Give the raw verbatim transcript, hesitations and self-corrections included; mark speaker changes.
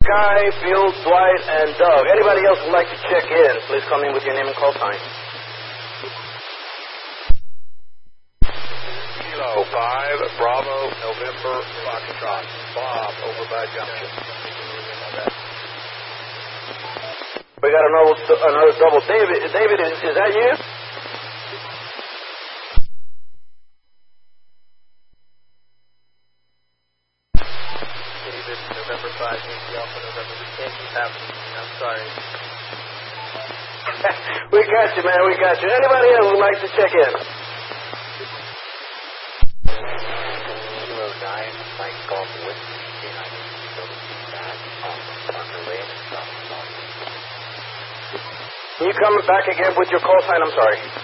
Speaker 1: Guy, Field, Dwight, and Doug. Anybody else would like to check in, please come in with your name and call sign.
Speaker 2: Kilo five, Bravo, November, Foxtrot. Bob, over by Junction.
Speaker 1: We got another, another double. David, David, is, is that you?
Speaker 3: David, November five, Alpha, November. We can't keep happening. I'm sorry.
Speaker 1: We got you, man. We got you. Anybody else would like to check in?
Speaker 3: Kilo nine, Mike Golf, Whiskey, United, back on Parker Lane, South.
Speaker 1: Can you come back again with your call sign? I'm sorry.